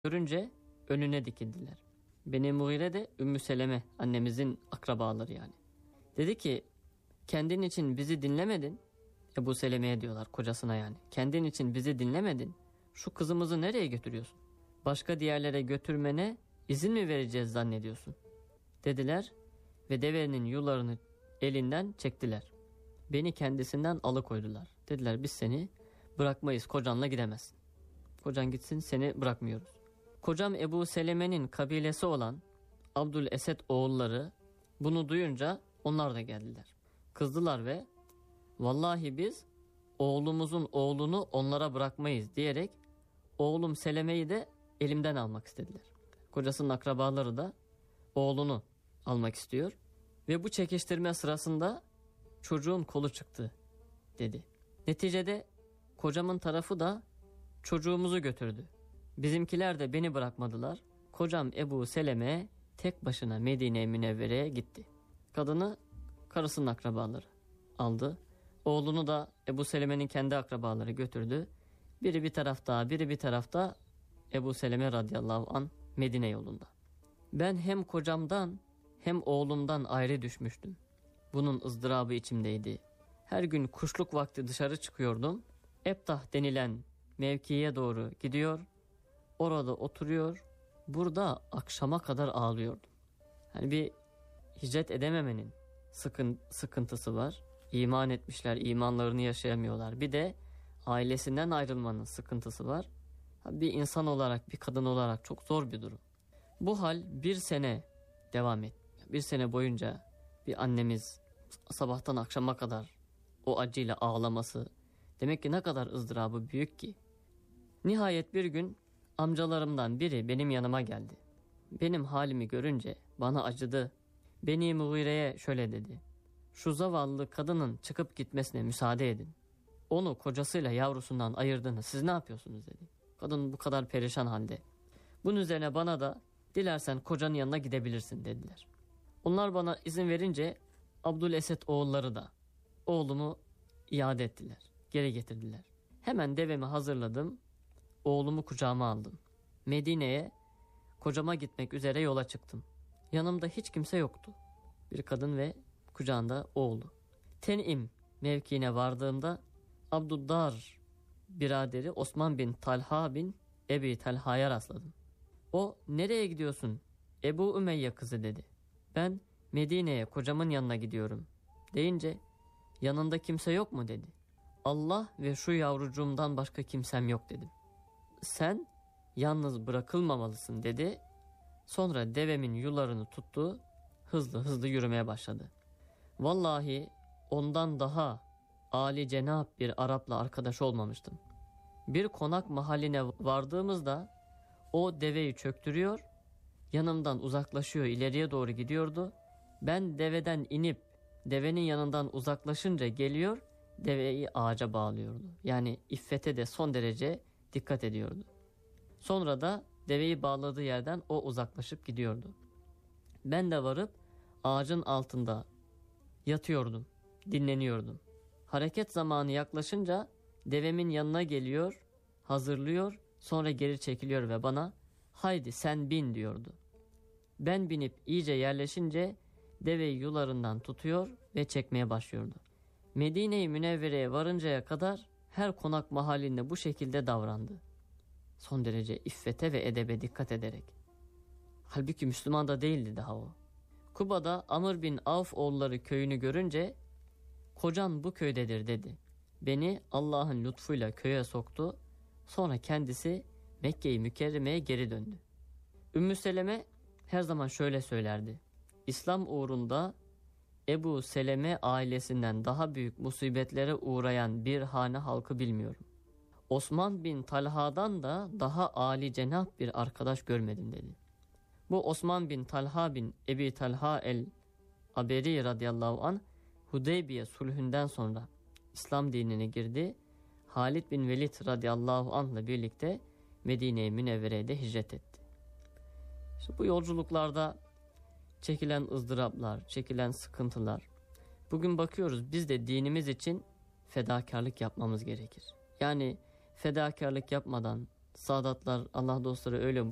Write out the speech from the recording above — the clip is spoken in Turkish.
görünce önüne dikildiler. Beni Mughire de Ümmü Seleme annemizin akrabaları yani. Dedi ki kendin için bizi dinlemedin. Ebu Seleme'ye diyorlar kocasına yani. Kendin için bizi dinlemedin. Şu kızımızı nereye götürüyorsun? Başka diyarlara götürmene izin mi vereceğiz zannediyorsun? Dediler ve devenin yularını elinden çektiler. Beni kendisinden alıkoydular. Dediler biz seni bırakmayız, kocanla gidemezsin. Kocan gitsin, seni bırakmıyoruz. Kocam Ebu Seleme'nin kabilesi olan Abdülesed oğulları bunu duyunca onlar da geldiler. Kızdılar ve vallahi biz oğlumuzun oğlunu onlara bırakmayız diyerek oğlum Seleme'yi de elimden almak istediler. Kocasının akrabaları da oğlunu almak istiyor ve bu çekiştirme sırasında çocuğun kolu çıktı dedi. Neticede kocamın tarafı da çocuğumuzu götürdü. Bizimkiler de beni bırakmadılar. Kocam Ebu Seleme tek başına Medine-i Münevvere'ye gitti. Kadını karısının akrabaları aldı. Oğlunu da Ebu Seleme'nin kendi akrabaları götürdü. Biri bir tarafta, biri bir tarafta Ebu Seleme radıyallahu anh Medine yolunda. Ben hem kocamdan hem oğlumdan ayrı düşmüştüm. Bunun ızdırabı içimdeydi. Her gün kuşluk vakti dışarı çıkıyordum. Ebtah denilen mevkiye doğru gidiyor. Orada oturuyor. Burada akşama kadar ağlıyordum. Hani bir hicret edememenin sıkıntısı var. İman etmişler, imanlarını yaşayamıyorlar. Bir de ailesinden ayrılmanın sıkıntısı var. Bir insan olarak, bir kadın olarak çok zor bir durum. Bu hal bir sene devam etti. Bir sene boyunca bir annemiz sabahtan akşama kadar o acıyla ağlaması, demek ki ne kadar ızdırabı büyük ki. Nihayet bir gün amcalarımdan biri benim yanıma geldi. Benim halimi görünce bana acıdı. Beni Mughire'ye şöyle dedi. Şu zavallı kadının çıkıp gitmesine müsaade edin. Onu kocasıyla yavrusundan ayırdığını siz ne yapıyorsunuz dedi. Kadın bu kadar perişan halde. Bunun üzerine bana da dilersen kocanın yanına gidebilirsin dediler. Onlar bana izin verince Abdülesed oğulları da oğlumu iade ettiler. Geri getirdiler. Hemen devemi hazırladım. Oğlumu kucağıma aldım. Medine'ye kocama gitmek üzere yola çıktım. Yanımda hiç kimse yoktu. Bir kadın ve kucağında oğlu. Ten'im mevkiine vardığımda Abduddar biraderi Osman bin Talha bin Ebi Talha'ya rastladım. O nereye gidiyorsun? Ebu Ümeyye kızı dedi. Ben Medine'ye kocamın yanına gidiyorum deyince yanında kimse yok mu dedi. Allah ve şu yavrucuğumdan başka kimsem yok dedim. Sen yalnız bırakılmamalısın dedi. Sonra devemin yularını tuttu. Hızlı hızlı yürümeye başladı. Vallahi ondan daha âli cenab bir Arap'la arkadaş olmamıştım. Bir konak mahalline vardığımızda o deveyi çöktürüyor, yanımdan uzaklaşıyor, ileriye doğru gidiyordu. Ben deveden inip devenin yanından uzaklaşınca geliyor, deveyi ağaca bağlıyordu. Yani iffete de son derece dikkat ediyordu. Sonra da deveyi bağladığı yerden o uzaklaşıp gidiyordu. Ben de varıp ağacın altında yatıyordum, dinleniyordum. Hareket zamanı yaklaşınca devemin yanına geliyor, hazırlıyor, sonra geri çekiliyor ve bana haydi sen bin diyordu. Ben binip iyice yerleşince deveyi yularından tutuyor ve çekmeye başlıyordu. Medine-i Münevvere'ye varıncaya kadar her konak mahallinde bu şekilde davrandı. Son derece iffete ve edebe dikkat ederek. Halbuki Müslüman da değildi daha o. Kuba'da Amr bin Avf oğulları köyünü görünce kocan bu köydedir dedi. Beni Allah'ın lütfuyla köye soktu. Sonra kendisi Mekke-i Mükerreme'ye geri döndü. Ümmü Seleme her zaman şöyle söylerdi. İslam uğrunda Ebu Seleme ailesinden daha büyük musibetlere uğrayan bir hane halkı bilmiyorum. Osman bin Talha'dan da daha âli cenab bir arkadaş görmedim dedi. Bu Osman bin Talha bin Ebi Talha el-Aberi radıyallahu anh Hudeybiye sulhünden sonra İslam dinine girdi. Halid bin Velid radıyallahu anh'la birlikte Medine-i Münevvere'ye de hicret etti. İşte bu yolculuklarda çekilen ızdıraplar, çekilen sıkıntılar. Bugün bakıyoruz biz de dinimiz için fedakarlık yapmamız gerekir. Yani fedakarlık yapmadan Sadatlar, Allah dostları öyle